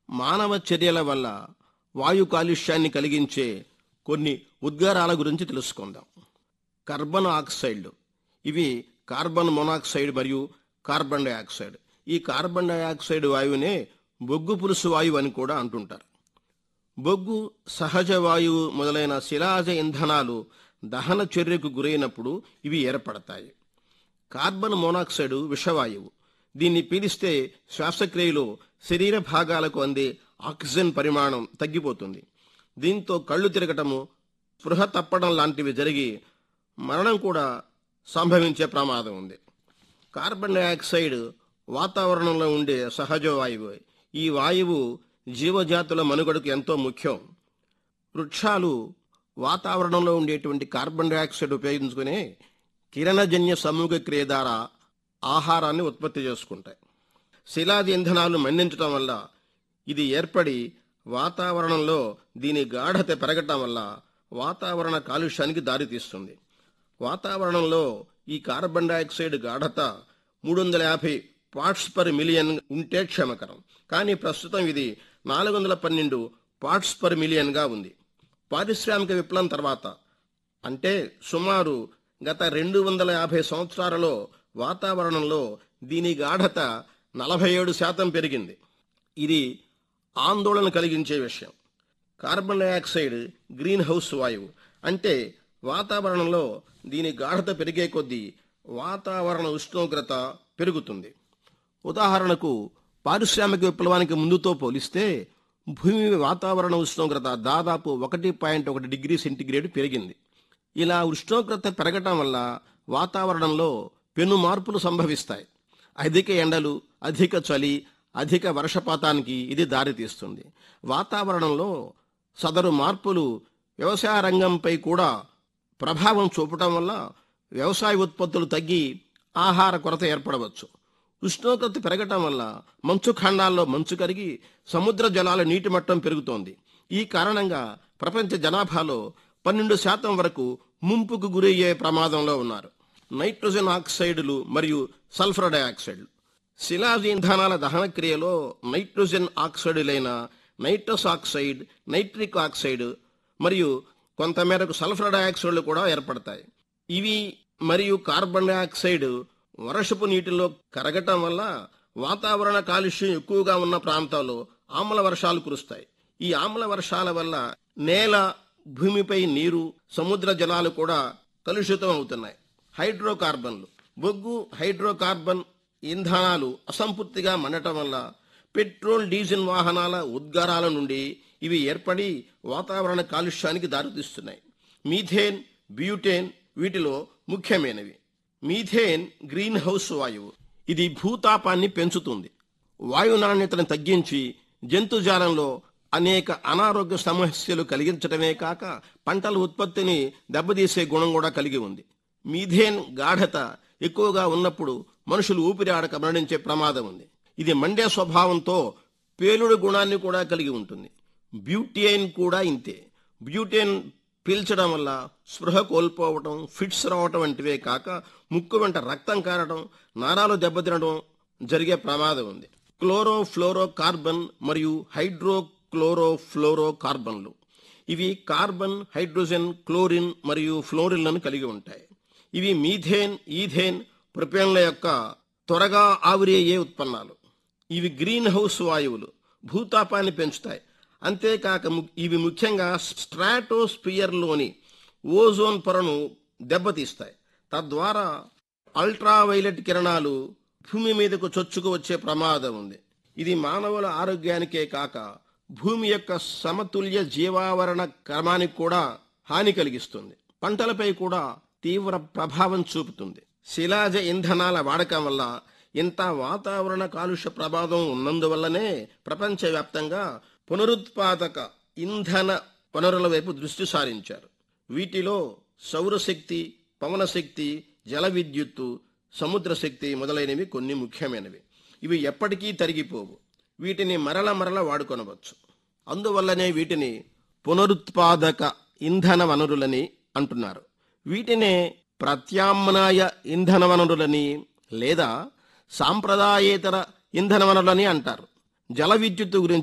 మానవ చర్యల వల్ల వాయు కాలుష్యాన్ని కలిగించే కొన్ని ఉద్గారాల గురించి తెలుసుకుందాం. కార్బన్ ఆక్సైడ్లు, ఇవి కార్బన్ మోనాక్సైడ్ మరియు కార్బన్ డయాక్సైడ్. ఈ కార్బన్ డయాక్సైడ్ వాయువునే బొగ్గు పులుసు వాయువు అని కూడా అంటుంటారు. బొగ్గు, సహజ వాయువు మొదలైన శిలాజ ఇంధనాలు దహన చర్యకు గురైనప్పుడు ఇవి ఏర్పడతాయి. Carbon monoxide విషవాయువు. దీన్ని పీలిస్తే శ్వాసక్రియలో శరీర భాగాలకు అందే ఆక్సిజన్ పరిమాణం తగ్గిపోతుంది. దీంతో కళ్ళు తిరగటము, స్పృహ తప్పడం లాంటివి జరిగి మరణం కూడా సంభవించే ప్రమాదం ఉంది. కార్బన్ డయాక్సైడ్ వాతావరణంలో ఉండే సహజ వాయువు. ఈ వాయువు జీవజాతుల మనుగడకు ఎంతో ముఖ్యం. వృక్షాలు వాతావరణంలో ఉండేటువంటి కార్బన్ డయాక్సైడ్ ఉపయోగించుకునే కిరణజన్య సమూహ క్రియ ద్వారా ఆహారాన్ని ఉత్పత్తి చేసుకుంటాయి. శిలాది ఇంధనాలు మండించడం వల్ల ఇది ఏర్పడి వాతావరణంలో దీని గాఢత పెరగటం వల్ల వాతావరణ కాలుష్యానికి దారితీస్తుంది. వాతావరణంలో ఈ కార్బన్ డయాక్సైడ్ గాఢత 350 పార్ట్స్ పర్ మిలియన్ ఉంటే క్షేమకరం. కానీ ప్రస్తుతం ఇది 412 పార్ట్స్ పర్ మిలియన్గా ఉంది. పారిశ్రామిక విప్లవం తర్వాత, అంటే సుమారు గత 250 సంవత్సరాలలో వాతావరణంలో దీని గాఢత 47% పెరిగింది. ఇది ఆందోళన కలిగించే విషయం. కార్బన్ డయాక్సైడ్ గ్రీన్ హౌస్ వాయువు. అంటే వాతావరణంలో దీని గాఢత పెరిగే కొద్దీ వాతావరణ ఉష్ణోగ్రత పెరుగుతుంది. ఉదాహరణకు పారిశ్రామిక విప్లవానికి ముందుతో పోలిస్తే భూమి వాతావరణ ఉష్ణోగ్రత దాదాపు 1.1 డిగ్రీ సెంటీగ్రేడ్ పెరిగింది. ఇలా ఉష్ణోగ్రత పెరగటం వల్ల వాతావరణంలో పెను మార్పులు సంభవిస్తాయి. అధిక ఎండలు, అధిక చలి, అధిక వర్షపాతానికి ఇది దారితీస్తుంది. వాతావరణంలో సదరు మార్పులు వ్యవసాయ రంగంపై కూడా ప్రభావం చూపటం వల్ల వ్యవసాయ ఉత్పత్తులు తగ్గి ఆహార కొరత ఏర్పడవచ్చు. ఉష్ణోగ్రత పెరగటం వల్ల మంచు ఖండాల్లో మంచు కరిగి సముద్ర జలాల నీటి మట్టం పెరుగుతోంది. ఈ కారణంగా ప్రపంచ జనాభాలో 12% వరకు ముంపుకు గురయ్యే ప్రమాదంలో ఉన్నారు. నైట్రోజన్ ఆక్సైడులు మరియు సల్ఫర్ డయాక్సైడ్లు. శిలాజ ఇంధనాల దహన క్రియలో nitrogen ఆక్సైడులైన nitrous oxide, nitric oxide మరియు కొంతమేరకు సల్ఫర్ డయాక్సైడ్లు కూడా ఏర్పడతాయి. ఇవి మరియు కార్బన్ డయాక్సైడ్ వర్షపు నీటిలో కరగటం వల్ల వాతావరణ కాలుష్యం ఎక్కువగా ఉన్న ప్రాంతాల్లో ఆమ్ల వర్షాలు కురుస్తాయి. ఈ ఆమ్ల వర్షాల వల్ల నేల, భూమిపై నీరు, సముద్ర జలాలు కూడా కలుషితం అవుతున్నాయి. హైడ్రోకార్బన్లు. బొగ్గు, హైడ్రోకార్బన్ ఇంధనాలు అసంపూర్తిగా మండటం వల్ల పెట్రోల్, డీజిల్ వాహనాల ఉద్గారాల నుండి ఇవి ఏర్పడి వాతావరణ కాలుష్యానికి దారితీస్తున్నాయి. మీథేన్, బ్యూటేన్ వీటిలో ముఖ్యమైనవి. మీథేన్ గ్రీన్ హౌస్ వాయువు. ఇది భూతాపాన్ని పెంచుతుంది. వాయు నాణ్యతను తగ్గించి జంతుజాలంలో అనేక అనారోగ్య సమస్యలు కలిగించడమే కాక పంటల ఉత్పత్తిని దెబ్బతీసే గుణం కూడా కలిగి ఉంది. మీథేన్ గాఢత ఎక్కువగా ఉన్నప్పుడు మనుషులు ఊపిరి ఆడక మరణించే ప్రమాదం ఉంది. ఇది మండే స్వభావంతో పేలుడు గుణాన్ని కూడా కలిగి ఉంటుంది. బ్యూటేన్ కూడా ఇంతే. బ్యూటేన్ పీల్చడం వల్ల స్పృహ కోల్పోవటం, ఫిట్స్ రావటం వంటివే కాక ముక్కు వెంట రక్తం కారటం, నరాలు దెబ్బతినడం జరిగే ప్రమాదం ఉంది. క్లోరోఫ్లోరో కార్బన్ మరియు హైడ్రోక్లోరోఫ్లోరో కార్బన్లు. ఇవి కార్బన్, హైడ్రోజన్, క్లోరిన్ మరియు ఫ్లోరిన్లను కలిగి ఉంటాయి. ఇవి మీథేన్, ఈథేన్, ప్రొపేన్ల యొక్క త్వరగా ఆవిరయ్యే ఉత్పన్నాలు. ఇవి గ్రీన్ హౌస్ వాయువులు, భూతాపాన్ని పెంచుతాయి. అంతేకాక ఇవి ముఖ్యంగా స్ట్రాటోస్పియర్లోని ఓజోన్ పొరను దెబ్బతీస్తాయి. తద్వారా అల్ట్రావైలెట్ కిరణాలు భూమి మీదకు చొచ్చుకు వచ్చే ప్రమాదం ఉంది. ఇది మానవుల ఆరోగ్యానికే కాక భూమి యొక్క సమతుల్య జీవావరణ క్రమానికి కూడా హాని కలిగిస్తుంది. పంటలపై కూడా తీవ్ర ప్రభావం చూపుతుంది. శిలాజ ఇంధనాల వాడకం వల్ల ఇంత వాతావరణ కాలుష్య ప్రమాదం ఉన్నందువల్లనే ప్రపంచవ్యాప్తంగా పునరుత్పాదక ఇంధన వనరుల వైపు దృష్టి సారించారు. వీటిలో సౌరశక్తి, పవనశక్తి, జల విద్యుత్తు, సముద్ర శక్తి మొదలైనవి కొన్ని ముఖ్యమైనవి. ఇవి ఎప్పటికీ తరిగిపోవు. వీటిని మరల వాడుకొనవచ్చు. అందువల్లనే వీటిని పునరుత్పాదక ఇంధన వనరులని అంటున్నారు. వీటినే ప్రత్యామ్నాయ ఇంధన వనరులని లేదా సాంప్రదాయేతర ఇంధన వనరులని అంటారు. జల విద్యుత్తు గురించి